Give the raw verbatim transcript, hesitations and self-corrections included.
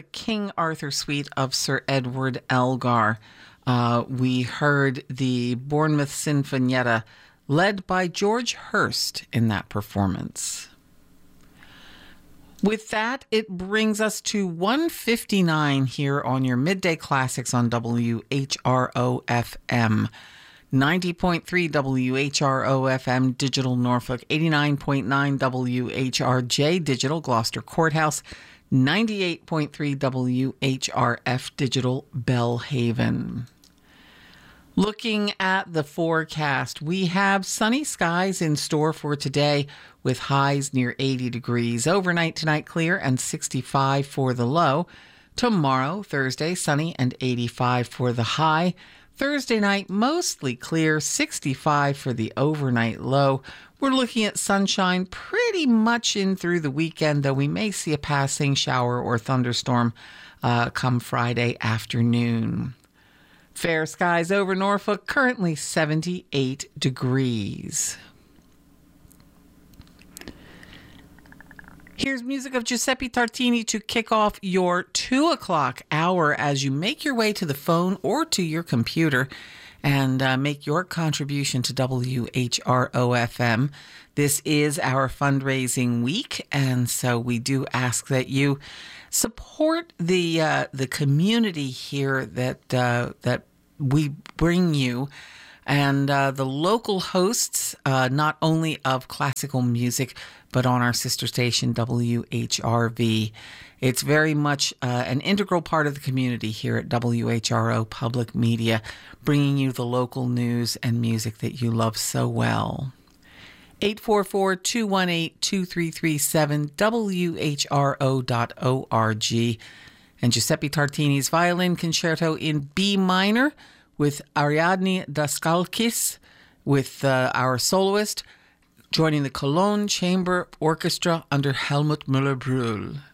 King Arthur Suite of Sir Edward Elgar. Uh, we heard the Bournemouth Sinfonietta led by George Hurst in that performance. With that, it brings us to one fifty-nine here on your Midday Classics on W H R O F M. ninety point three W H R O F M Digital Norfolk, eighty-nine point nine W H R J Digital Gloucester Courthouse, ninety-eight point three W H R F Digital Bellhaven. Looking at the forecast, we have sunny skies in store for today with highs near eighty degrees. Overnight tonight clear and sixty-five for the low. Tomorrow, Thursday, sunny and eighty-five for the high. Thursday night, mostly clear, sixty-five for the overnight low. We're looking at sunshine pretty much in through the weekend, though we may see a passing shower or thunderstorm uh, come Friday afternoon. Fair skies over Norfolk, currently seventy-eight degrees. Here's music of Giuseppe Tartini to kick off your two o'clock hour as you make your way to the phone or to your computer and uh, make your contribution to W H R O F M. This is our fundraising week, and so we do ask that you support the uh, the community here that uh, that we bring you, and uh, the local hosts, uh, not only of classical music, but on our sister station, W H R V. It's very much uh, an integral part of the community here at W H R O Public Media, bringing you the local news and music that you love so well. eight four four, two one eight, two three three seven, W H R O dot org. And Giuseppe Tartini's violin concerto in B minor with Ariadne Daskalkis, with uh, our soloist, joining the Cologne Chamber Orchestra under Helmut Müller-Brühl.